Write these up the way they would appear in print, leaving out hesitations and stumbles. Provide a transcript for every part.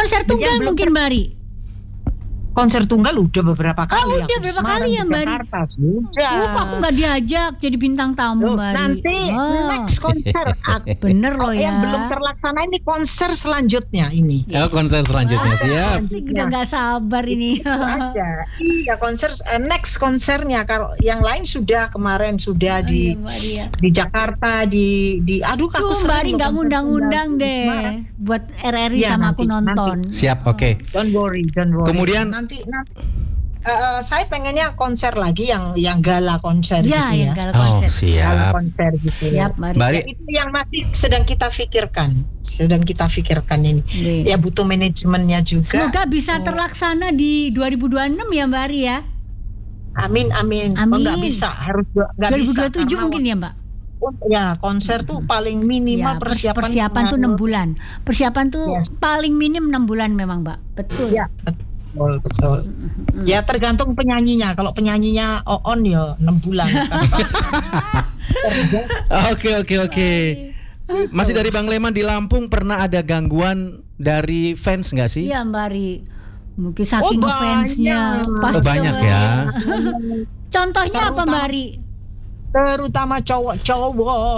Konser tunggal mungkin Mbak Ari? Konser tunggal udah beberapa kali. Udah berapa kali ya Mbak Ari? Sudah. Kok aku nggak diajak jadi bintang tamu Mbak Ari? Nanti next konser bener loh ya. Yang belum terlaksana ini konser selanjutnya ini. Konser selanjutnya siap. Asik, udah nggak sabar ini. Ada. Iya konser next konsernya. Kalau yang lain sudah kemarin sudah di Jakarta di aduh aku Mbak Ari nggak ngundang-undang deh buat RRI ya, sama aku nonton. Siap, oke. Don't worry. Kemudian nanti saya pengennya konser lagi yang gala konser gitu ya. Yang gala konser. Siap. Gala konser gitu. Siap, Mbak Ari. Ya, itu yang masih sedang kita pikirkan ini. Ya butuh manajemennya juga. Semoga bisa terlaksana di 2026 ya Mbak Ari ya. Amin. Oh, nggak bisa, harus nggak 2027 bisa, mungkin ya Mbak. Ya konser tuh paling minimal ya, persiapan tuh 6 bulan. Persiapan tuh paling minim 6 bulan memang Mbak. Betul. Ya, betul. Ya tergantung penyanyinya. Kalau penyanyinya on ya 6 bulan. Oke. Masih dari Bang Leman di Lampung, pernah ada gangguan dari fans nggak sih? Iya Mbak Ari. Mungkin saking fansnya. Banyak ya. Contohnya apa Mbak Ari? Terutama cowok-cowok.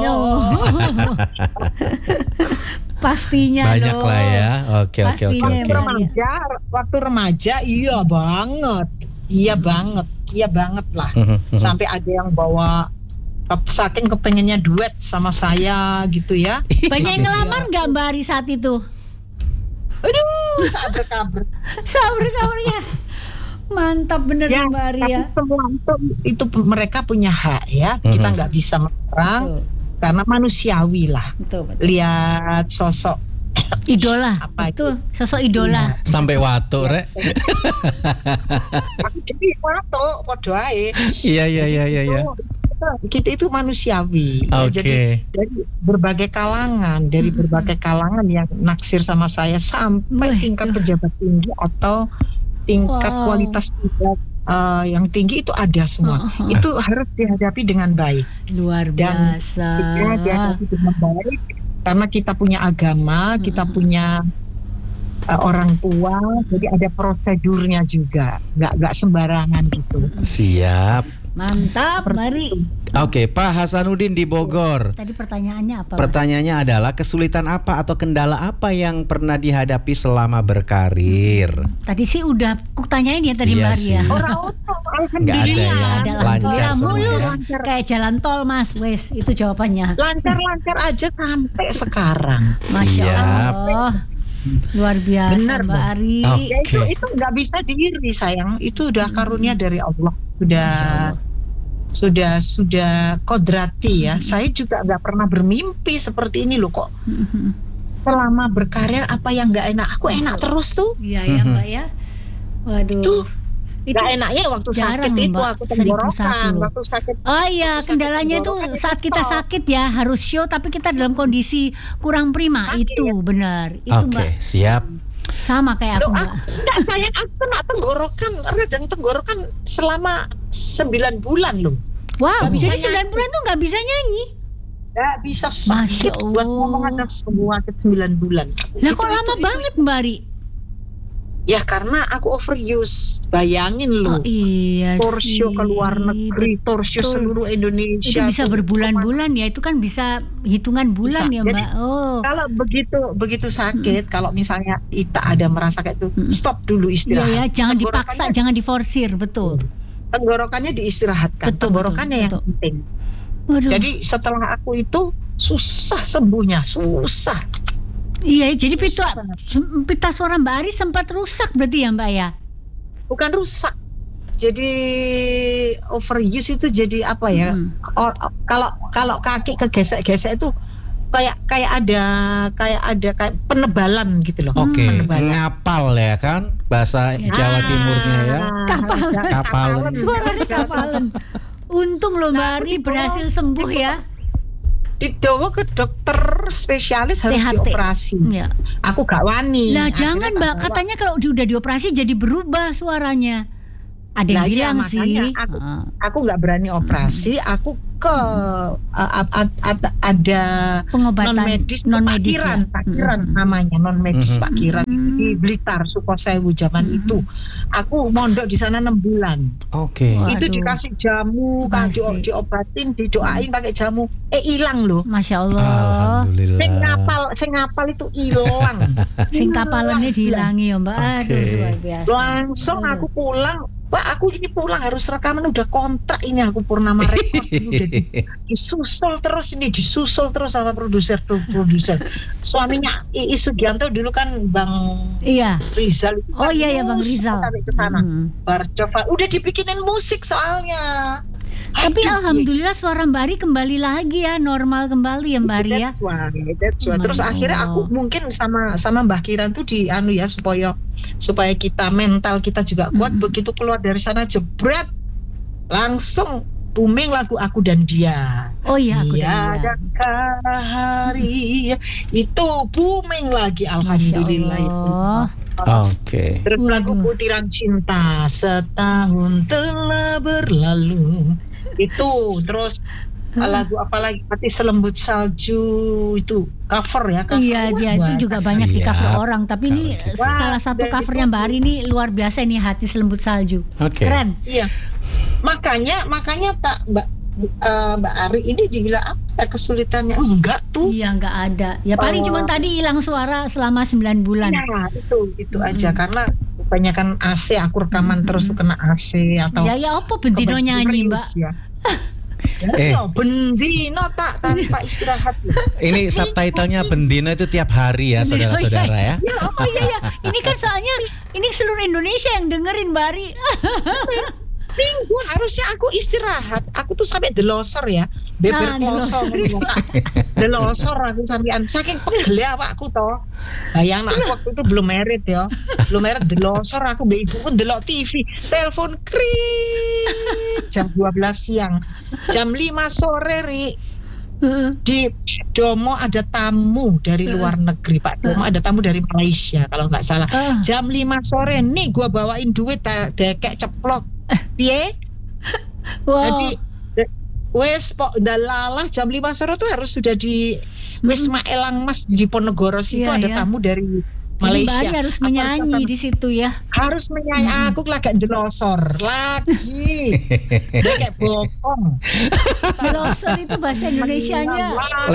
Pastinya banyak lah ya. Oke. Waktu remaja iya banget lah. Sampai ada yang bawa saking kepengennya duet sama saya gitu ya. Banyak yang ngelamar nggak Mbak Ari saat itu? Aduh, sabar kabur ya. Mantap bener ya, Mbak Ari ya. Semua itu mereka punya hak ya. Kita nggak bisa melarang. Karena manusiawi lah. Betul. Lihat sosok idola. Apa itu? Sosok idola. Sampai watu rek. Jadi watu podo ae. Iya. Kita itu manusiawi. Okay. Jadi dari berbagai kalangan, yang naksir sama saya sampai tingkat pejabat tinggi atau tingkat kualitas yang tinggi itu ada semua. Itu harus dihadapi dengan baik. Luar biasa. Dan dihadapi dengan baik karena kita punya agama, kita punya orang tua, jadi ada prosedurnya juga. Nggak sembarangan gitu. Siap. Mantap, mari. Oke, Pak Hasanuddin di Bogor. Tadi pertanyaannya apa? Pertanyaannya adalah kesulitan apa atau kendala apa yang pernah dihadapi selama berkarir? Tadi sih udah aku tanyain ya tadi Mbak Ari ya. Nggak ada ya, lancar mulus kayak jalan tol Mas, wes itu jawabannya. Lancar aja sampai sekarang. Masya Allah. Luar biasa. Benar, Mbak Ari. Ya, itu nggak bisa diiri sayang. Itu udah karunia dari Allah. Sudah kodrati ya. Saya juga nggak pernah bermimpi seperti ini loh kok. Selama berkarir apa yang nggak enak, aku enak terus tuh. Iya ya Mbak ya. Waduh. Itu nggak enaknya waktu sakit itu aku tenggorokan. Waktu sakit. Oh iya, kendalanya itu saat kita sakit ya harus show tapi kita dalam kondisi kurang prima. Sakit, itu ya? Benar. Itu Mbak. Siap. Sama kayak aku Mbak. Enggak, sayang aku kena tenggorokan selama 9 bulan loh. Wow, jadi 9 bulan tuh nggak bisa nyanyi? Nggak bisa, sakit buat ngomong aja semua 9 bulan. Lah kok lama banget Mbak Ari? Ya karena aku overuse. Bayangin loh. Iya tour show ke luar negeri, tour show seluruh Indonesia. Itu bisa berbulan-bulan ya, itu kan bisa hitungan bulan bisa. Ya Mbak. Jadi, kalau begitu sakit, kalau misalnya Ita ada merasa kayak itu, stop dulu istirahat. Iya, jangan dipaksa, jangan diforsir, betul. Tenggorokannya diistirahatkan, tenggorokannya yang penting. Waduh. Jadi setelah aku itu susah sembuhnya, susah. Iya, jadi pita suara Mbak Ari sempat rusak berarti ya Mbak ya? Bukan rusak, jadi overuse itu jadi apa ya? Kalau kaki kegesek-gesek itu kayak ada penebalan gitu loh. Oke, ngapal ya kan bahasa Jawa Timurnya ya. Kapalan. Suaranya kapalan. Untung loh Mbak Ari berhasil sembuh ya. Dibawa ke dokter spesialis harus dioperasi. Ya. Aku gak wani. Lah jangan Mbak, katanya kalau udah dioperasi jadi berubah suaranya. Ada yang Nah, iya, bilang makanya sih. aku nggak berani operasi. Aku ke ada Pengobatan non medis non-medis Pak Kiran namanya non medis Pak Kiran di Blitar Sukosewu zaman itu. Aku mondok di sana 6 bulan. Oke. Wah. Itu Waduh. dikasih jamu, kan Masih. diobatin, didoain pakai jamu. Hilang loh. Masya Allah. Alhamdulillah. Sing ngapal itu hilang. Sing kapalannya dihilangi ya Mbak. Aduh, Oke. luar biasa. Langsung aku pulang. Pak, aku ini pulang harus rekaman, udah kontrak ini aku Purnama Record ini udah disusul terus sama produser. Suaminya Iis Sugianto dulu kan Bang Iya. Rizal. Oh iya ya Bang Rizal. Sampai ke sana. Barcoba udah dibikinin musik soalnya. Tapi Aduh, alhamdulillah suara Mbak Ari kembali lagi ya, normal kembali ya Mbak Ari ya. That's why. Terus Masya akhirnya aku Allah. mungkin sama Mbah Kiran tuh ya supaya kita mental kita juga kuat. Begitu keluar dari sana jebret langsung booming lagu Aku dan Dia. Oh iya, Aku dan Dia. Tiadakah hari itu booming lagi, alhamdulillah itu. Oke. Terus lagu Waduh. Butiran Cinta setahun telah berlalu itu. Terus lagu apa lagi, Hati Selembut Salju itu cover ya, cover. Iya, dia itu juga Siap. banyak di cover orang. Tapi ini Wah, salah satu dari covernya Mbak Ari ini luar biasa ini, Hati Selembut Salju. Oke. Keren. Iya, makanya tak Mbak Ari ini dibilang apa kesulitannya, enggak tuh. Iya, nggak ada. Ya paling cuma tadi hilang suara selama 9 bulan. Ya itu aja, karena kebanyakan AC, aku rekaman terus tuh kena AC atau Ya apa bendino nyanyi Mbak? ya. Ya, bendino tak tanpa istirahat. Ini subtitlenya Bendino itu tiap hari ya, saudara-saudara ya. Oh iya. Ini kan soalnya ini seluruh Indonesia yang dengerin Mbak Ari. Minggu harusnya aku istirahat. Aku tuh sampai delosor ya, beber kosong. Delosor aku sampean saking pegel awakku toh. Bayang aku waktu itu belum married ya. Belum married delosor aku mbek ibuku ndelok TV, telepon kring jam 12 siang. Jam 5 sore Ri. Di Domo ada tamu dari luar negeri, Pak Domo ada tamu dari Malaysia kalau nggak salah. Jam 5 sore nih gua bawain duit dekek ceplok. Piye? Wow. Jadi wes dalalah jam 5 sore tuh harus sudah di Wisma Elang Mas di Ponegoro situ Iya, ada iya. tamu dari Jadi Mbak Malaysia. Ari harus menyanyi di situ ya. Harus menyanyi. Aku lagi jelosor lagi. Dia kayak bokong. Jelosor itu bahasa Indonesianya.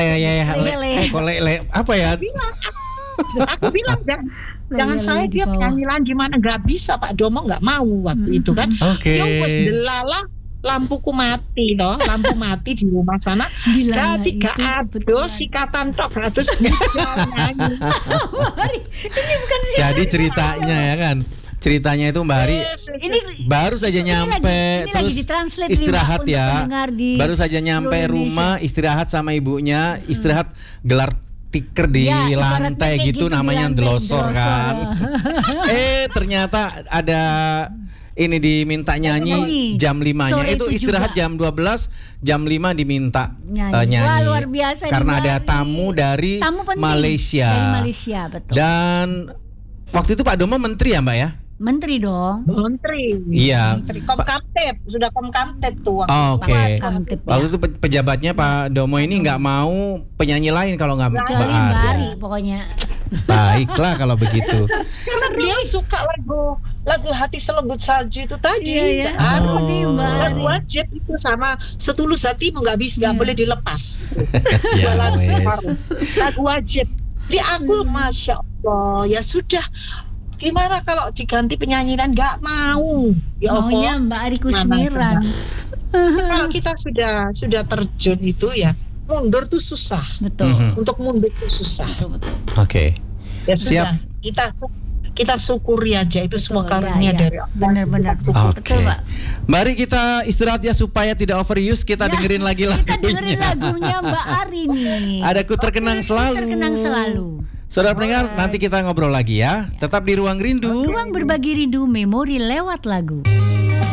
Apa ya? Aku bilang jangan saya dia penyanyi di mana, nggak bisa Pak Domo nggak mau waktu itu kan. Oke. Ya wes delala lampuku mati toh, lampu mati di rumah sana. Dilala Jadi gak itu ada kebetulan. sikatan tok terus nyanyi. Ini bukan sih. Jadi ceritanya ya kan. Ceritanya itu Mbak Ari Ini baru saja nyampe ini terus lagi ditranslate nih, istirahat Mbak, untuk ya. pendengar di Baru saja nyampe seluruh rumah, istirahat sama ibunya, istirahat gelar tikar di Ya, ibaratnya lantai kayak gitu di namanya lantai, delosor kan. ya. Ternyata ada ini diminta nyanyi Nyanyi. jam 5-nya. Sore Itu itu istirahat juga. jam 12, jam 5 diminta Nyanyi. nyanyi. Wah, luar biasa nih, Karena Mbak ada Ari. tamu dari Tamu penting Malaysia. Dari Malaysia, betul. Dan waktu itu Pak Domo menteri ya Mbak ya? Menteri dong. Menteri. Iya. Menteri Komkamtib, sudah Komkamtib tuh. Oh, oke. Kamtip Waktu ya. itu pejabatnya Pak Domo ini nggak mau penyanyi lain kalau nggak Mbak Kecuali Mbak Ari. Ari pokoknya. Baiklah kalau begitu. Karena dia suka lagu Hati Selembut Salju itu tadi. Iya, ya. Aduh, Nih, Mbak lagu Ari. wajib itu sama Setulus Hatimu nggak bisa, nggak boleh dilepas. Ya lagu wes. harus. Lagu wajib. Di aku Masya Allah, ya sudah. Gimana kalau diganti penyanyi dan nggak mau? Ya Maunya Allah. Mbak Ari Kusmiran. Kalau kita sudah terjun itu ya mundur tuh susah. Betul. Untuk mundur tuh susah. Betul. Oke. Ya sudah. Siap. Kita syukuri aja itu semua Betul, karunia ya. dari Allah. Benar-benar. Oke. Betul, Mbak. Mari kita istirahat ya supaya tidak overuse. Kita Ya, dengerin lagi Kita dengerin lagunya. lagunya Mbak Ari nih. Ada Ku Terkenang Selalu. Terkenang selalu. Saudara pendengar, nanti kita ngobrol lagi ya. Tetap di Ruang Rindu. Ruang berbagi rindu memori lewat lagu.